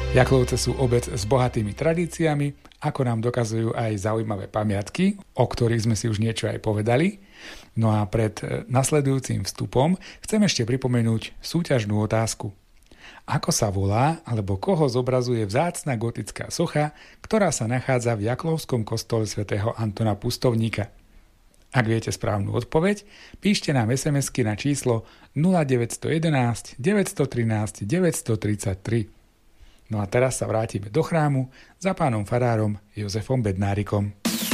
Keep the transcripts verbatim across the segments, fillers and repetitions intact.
Jaklovce sú obec s bohatými tradíciami, ako nám dokazujú aj zaujímavé pamiatky, o ktorých sme si už niečo aj povedali. No a pred nasledujúcim vstupom chcem ešte pripomenúť súťažnú otázku. Ako sa volá, alebo koho zobrazuje vzácna gotická socha, ktorá sa nachádza v Jaklovskom kostole svätého Antona Pustovníka? Ak viete správnu odpoveď, píšte nám es em esky na číslo nula deväť jedna jedna, deväť jedna tri, deväť tri tri. No a teraz sa vrátime do chrámu za pánom farárom Jozefom Bednárikom.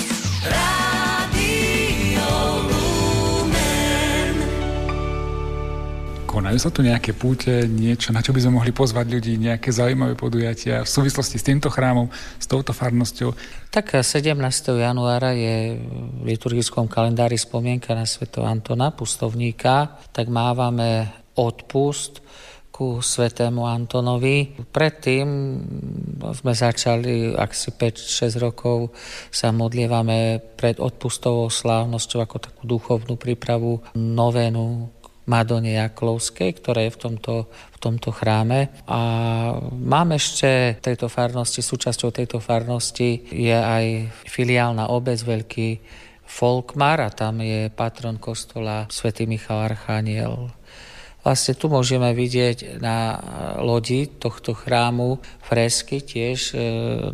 Konajú sa tu nejaké púte, niečo, na čo by sme mohli pozvať ľudí, nejaké zaujímavé podujatia v súvislosti s týmto chrámom, s touto farnosťou? Tak sedemnásteho januára je v liturgickom kalendári spomienka na svätého Antona Pustovníka, tak mávame odpust ku svätému Antonovi. Predtým sme začali, ak si päť šesť rokov sa modlievame pred odpustovou slávnosťou ako takú duchovnú prípravu novénu Madone Jaklovskej, ktorá je v tomto, v tomto chráme. A máme ešte tejto farnosti, súčasťou tejto farnosti je aj filiálna obec Veľký Folkmar a tam je patron kostola svätý Michal Archaniel. Vlastne tu môžeme vidieť na lodi tohto chrámu fresky tiež